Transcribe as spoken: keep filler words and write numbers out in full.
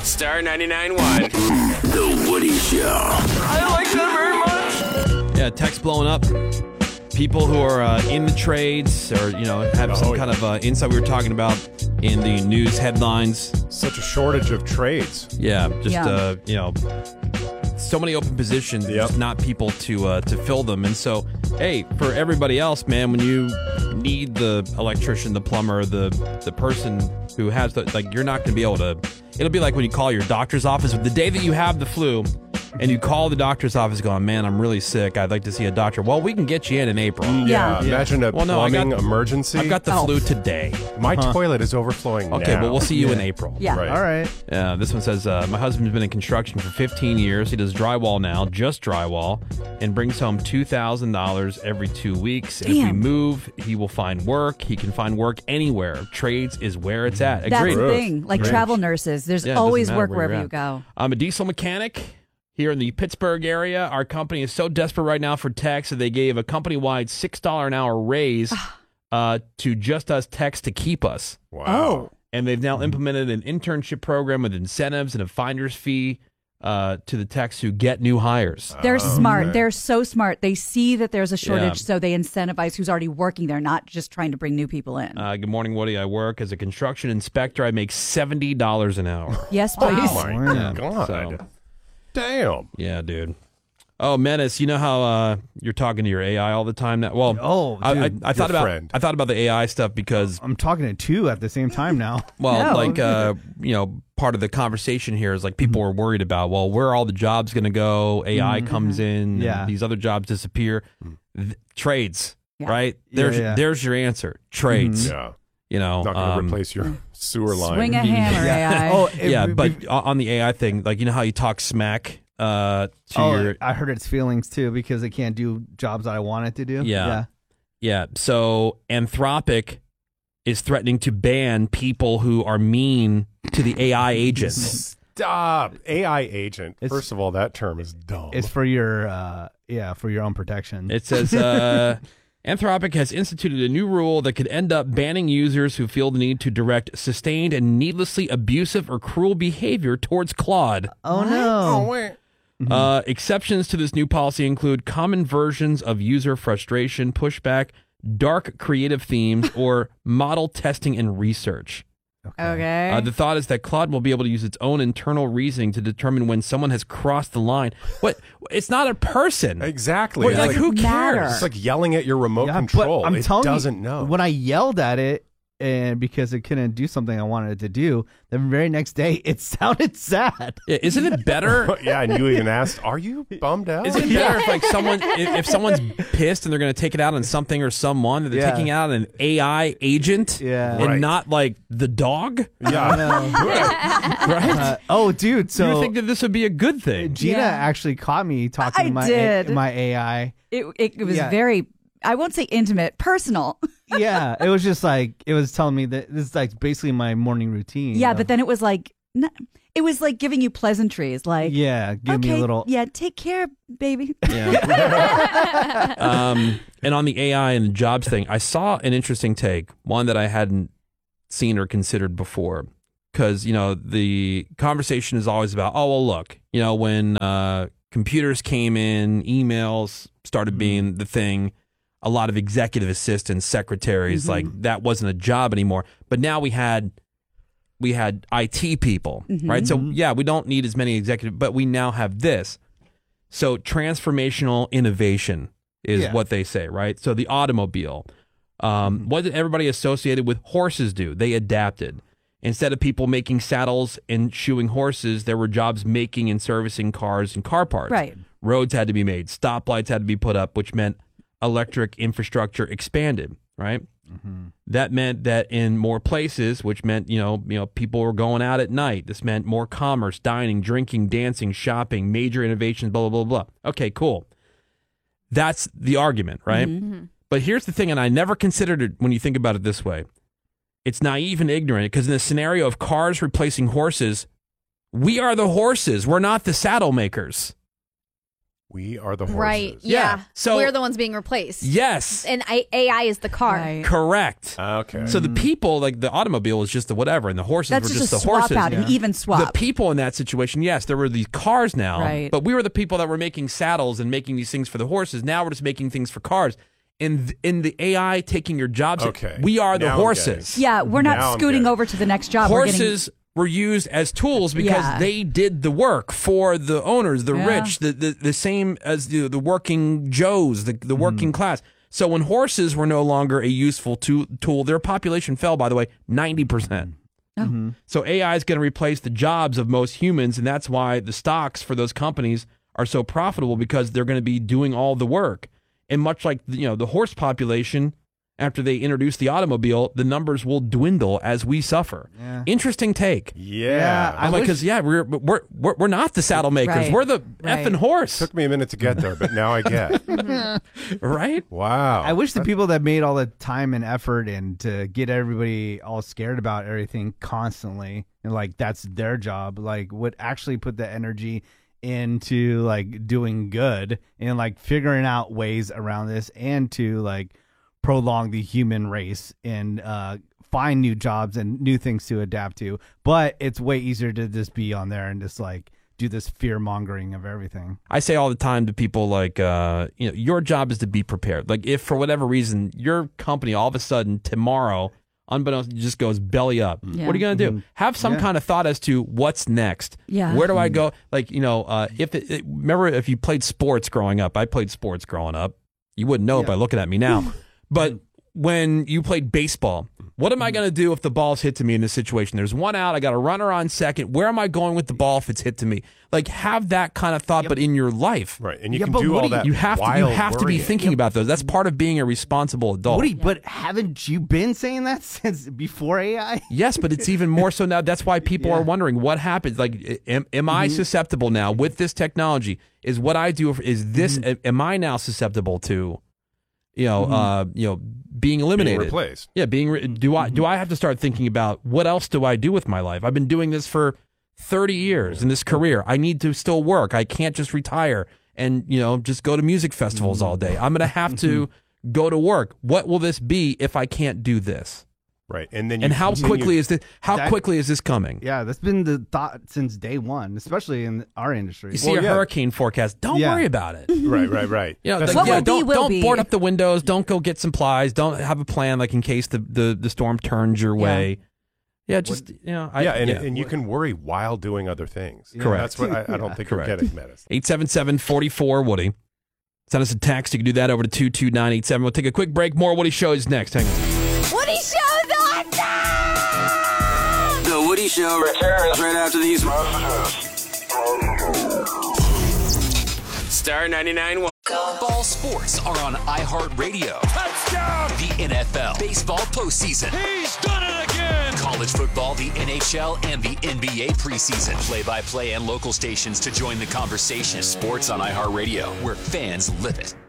Star ninety-nine point one. The Woody Show. I like that very much. Yeah, tech's blowing up. People who are uh, in the trades or, you know, have Oh, some yeah. kind of uh, insight we were talking about in the news headlines. Such a shortage of trades. Yeah, just, Yeah. Uh, you know, so many open positions, Yep. just not people to uh, to fill them. And so, hey, for everybody else, man, when you need the electrician, the plumber, the the person who has the, like, you're not going to be able to, it'll be like when you call your doctor's office. The day that you have the flu and you call the doctor's office going, man, I'm really sick. I'd like to see a doctor. Well, we can get you in in April. Yeah. Imagine a Well, no, I plumbing got- emergency. I've got the Oh. flu today. My toilet is overflowing Okay, now. but we'll see you in Yeah. April. Yeah. Right. All right. Uh, this one says, uh, my husband's been in construction for fifteen years. He does drywall now, just drywall, and brings home two thousand dollars every two weeks. And if we Damn. move, he will find work. He can find work anywhere. Trades is where it's at. That's Agreed. the thing. Like Right. travel nurses, there's Yeah, it doesn't always matter work where you're wherever you at. go. I'm a diesel mechanic here in the Pittsburgh area. Our company is so desperate right now for techs that they gave a company-wide six dollars an hour raise uh, to just us techs to keep us. Wow. Oh. And they've now implemented an internship program with incentives and a finder's fee uh, to the techs who get new hires. They're smart. okay. They're so smart. They see that there's a shortage, Yeah. so they incentivize who's already working there, not just trying to bring new people in. Uh, good morning, Woody. I work as a construction inspector. I make seventy dollars an hour. yes, please. Oh my Wow. God. So- Damn. Yeah, dude. Oh, Menace, you know how uh, you're talking to your A I all the time now? Well, Oh, I, I, dude, I thought your about friend. I thought about the A I stuff because, I'm talking to two at the same time now. well, No. like, uh, you know, part of the conversation here is like people Mm-hmm. are worried about, well, where are all the jobs going to go? A I comes in, Yeah. and these other jobs disappear. Th- trades, Yeah. right? Yeah, There's yeah. there's your answer. Trades. Yeah. You know, Not going to um, replace your sewer line. Swing a hammer, A I. Oh, it- yeah, it- but it- o- on the A I thing, like, you know how you talk smack uh, to oh, your I heard its feelings too because it can't do jobs that I want it to do. Yeah. Yeah. So Anthropic is threatening to ban people who are mean to the A I agents. Stop. A I agent. It's- First of all, that term is dumb. It's for your, uh, yeah, for your own protection. It says uh, Anthropic has instituted a new rule that could end up banning users who feel the need to direct sustained and needlessly abusive or cruel behavior towards Claude. oh no. wait. Uh, exceptions to this new policy include common versions of user frustration, pushback, dark creative themes, or model testing and research. Okay. Uh, the thought is that Claude will be able to use its own internal reasoning to determine when someone has crossed the line. What? It's not a person. Exactly. What, It's like, like, who matter. cares? it's like yelling at your remote Yeah, but control. I'm it telling doesn't you, know. When I yelled at it, and because it couldn't do something I wanted it to do, the very next day it sounded sad. Yeah, isn't it better? yeah, and you even asked, "Are you bummed out?" Isn't it better if like someone if, if someone's pissed and they're going to take it out on something or someone that they're Yeah. taking it out on an A I agent Yeah. and Right. not like the dog? Yeah. Right? Uh, oh, dude. you would So think that this would be a good thing. Gina Yeah. actually caught me talking I to my did. my A I. it, it, it was Yeah. very, I won't say intimate, personal. Yeah, it was just like it was telling me that this is like basically my morning routine. yeah, of- but then it was like, n- it was like giving you pleasantries. Like, yeah, give okay, me a little. yeah, take care, baby. Yeah. um, and on the A I and the jobs thing, I saw an interesting take, one that I hadn't seen or considered before. Because, you know, the conversation is always about, oh, well, look, you know, when uh, computers came in, emails started being the thing, a lot of executive assistants, secretaries, like that wasn't a job anymore. But now we had we had I T people, right? So, yeah, we don't need as many executive, but we now have this. So transformational innovation is Yeah. what they say, right? So the automobile, um, what did everybody associated with horses do? They adapted. Instead of people making saddles and shoeing horses, there were jobs making and servicing cars and car parts. Right. Roads had to be made. Stoplights had to be put up, which meant electric infrastructure expanded, right? That meant that in more places, which meant, you know, you know, people were going out at night. This meant more commerce, dining, drinking, dancing, shopping, major innovations, blah, blah, blah, blah. Okay, cool. That's the argument, right? But here's the thing, and I never considered it when you think about it this way. It's naive and ignorant because in the scenario of cars replacing horses, we are the horses. We're not the saddle makers. We are the horses. Right. Yeah. Yeah. So- we're the ones being replaced. Yes. And I, A I is the car. Right. Correct. Okay. So the people, like the automobile is just the whatever, and the horses That's were just, just a the swap horses. out, an even The swap. people in that situation, yes, there were these cars now, Right. but we were the people that were making saddles and making these things for the horses. Now we're just making things for cars. And in the A I taking your jobs, Okay. we are the Now I'm horses. yeah, we're not Now I'm scooting getting- over to the next job. We're getting- Horses were used as tools because Yeah. they did the work for the owners, the Yeah. rich, the, the the same as the the working Joes, the the working class. So when horses were no longer a useful to, tool, their population fell, by the way, ninety percent. So A I is going to replace the jobs of most humans, and that's why the stocks for those companies are so profitable because they're going to be doing all the work. And much like you know the horse population, after they introduce the automobile, the numbers will dwindle as we suffer. Yeah. Interesting take. Yeah. Yeah, I I'm like, wish- because yeah, we're, we're we're we're not the saddle makers. Right. We're the Right. effing horse, Took me a minute to get there, but now I get. right? Wow. I wish the people that made all the time and effort and to get everybody all scared about everything constantly and like that's their job, like would actually put the energy into like doing good and like figuring out ways around this and to like prolong the human race and uh find new jobs and new things to adapt to. But it's way easier to just be on there and just like do this fear mongering of everything. I say all the time to people like, uh, you know, your job is to be prepared. Like if for whatever reason your company all of a sudden tomorrow, unbeknownst, just goes belly up, Yeah. what are you going to do? Have some Yeah. kind of thought as to what's next. Yeah. Where do I go? Like you know, uh, if it, it, remember if you played sports growing up, I played sports growing up. You wouldn't know it Yeah. by looking at me now, but when you played baseball, what am I going to do if the ball's hit to me in this situation? There's one out. I got a runner on second. Where am I going with the ball if it's hit to me? Like have that kind of thought, but in your life. Right. And you Yeah, can but do what all do you- that You have to. You while have to be worrying. thinking about those. That's part of being a responsible adult. Woody, but haven't you been saying that since before A I? Yes, but it's even more so now. That's why people Yeah. are wondering what happens. Like, am, am I susceptible now with this technology? Is what I do? Is this? Am I now susceptible to, you know, uh, you know, being eliminated, Being replaced. Yeah, being. Re- do I? Do I have to start thinking about what else do I do with my life? I've been doing this for thirty years in this career. I need to still work. I can't just retire and you know just go to music festivals all day. I'm going to have to go to work. What will this be if I can't do this? Right. And then you And how continue- quickly is this? How That- quickly is this coming? Yeah, that's been the thought since day one, especially in our industry. You see Well, a yeah. hurricane forecast. Don't Yeah. worry about it. Right, right, right. You know, That's like, What yeah, will be, don't will don't be. board up the windows. Don't go get supplies. Don't have a plan like in case the, the, the storm turns your way. Yeah, just you know. I, yeah, and, and you can worry while doing other things. Correct. That's what I, I don't think Correct. you're getting medicine. eight seven seven, four four, Woody. Send us a text. You can do that over to two two nine eight seven. We'll take a quick break. More Woody Show is next. Hang on. Woody Show's on time! The Woody Show returns right after these Star ninety-nine point one. Ball sports are on iHeartRadio. Touchdown! The N F L, baseball postseason, He's done it again! college football, the N H L, and the N B A preseason. Play-by-play and local stations to join the conversation. Sports on iHeartRadio, where fans live it.